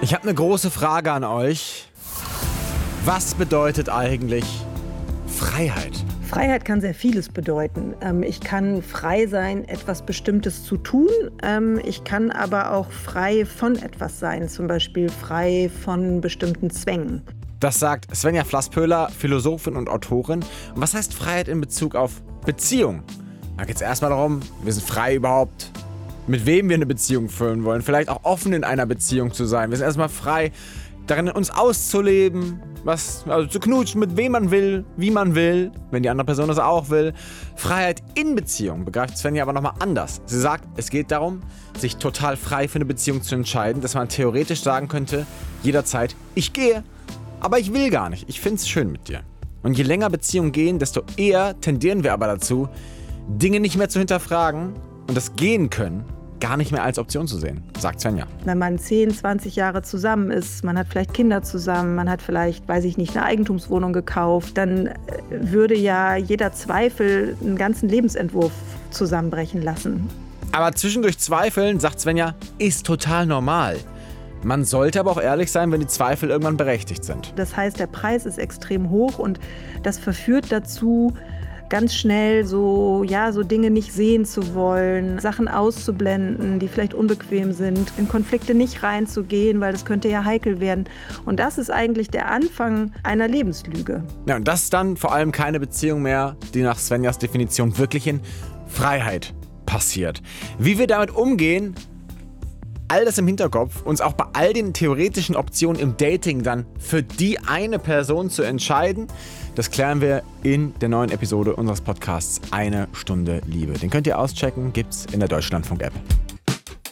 Ich habe eine große Frage an euch. Was bedeutet eigentlich Freiheit? Freiheit kann sehr vieles bedeuten. Ich kann frei sein, etwas Bestimmtes zu tun. Ich kann aber auch frei von etwas sein, zum Beispiel frei von bestimmten Zwängen. Das sagt Svenja Flasspöhler, Philosophin und Autorin. Und was heißt Freiheit in Bezug auf Beziehung? Da geht es erstmal darum, wir sind frei überhaupt, mit wem wir eine Beziehung führen wollen. Vielleicht auch offen in einer Beziehung zu sein. Wir sind erstmal frei, darin uns auszuleben, also zu knutschen, mit wem man will, wie man will, wenn die andere Person das auch will. Freiheit in Beziehung begreift Svenja aber nochmal anders. Sie sagt, es geht darum, sich total frei für eine Beziehung zu entscheiden, dass man theoretisch sagen könnte, jederzeit, ich gehe, aber ich will gar nicht. Ich finde es schön mit dir. Und je länger Beziehungen gehen, desto eher tendieren wir aber dazu, Dinge nicht mehr zu hinterfragen und das Gehen können gar nicht mehr als Option zu sehen, sagt Svenja. Wenn man 10, 20 Jahre zusammen ist, man hat vielleicht Kinder zusammen, man hat vielleicht, weiß ich nicht, eine Eigentumswohnung gekauft, dann würde ja jeder Zweifel einen ganzen Lebensentwurf zusammenbrechen lassen. Aber zwischendurch zweifeln, sagt Svenja, ist total normal. Man sollte aber auch ehrlich sein, wenn die Zweifel irgendwann berechtigt sind. Das heißt, der Preis ist extrem hoch und das verführt dazu, ganz schnell so Dinge nicht sehen zu wollen, Sachen auszublenden, die vielleicht unbequem sind, in Konflikte nicht reinzugehen, weil das könnte ja heikel werden. Und das ist eigentlich der Anfang einer Lebenslüge. Ja, und das ist dann vor allem keine Beziehung mehr, die nach Svenjas Definition wirklich in Freiheit passiert. Wie wir damit umgehen, all das im Hinterkopf, uns auch bei all den theoretischen Optionen im Dating dann für die eine Person zu entscheiden, das klären wir in der neuen Episode unseres Podcasts Eine Stunde Liebe. Den könnt ihr auschecken, gibt's in der Deutschlandfunk-App.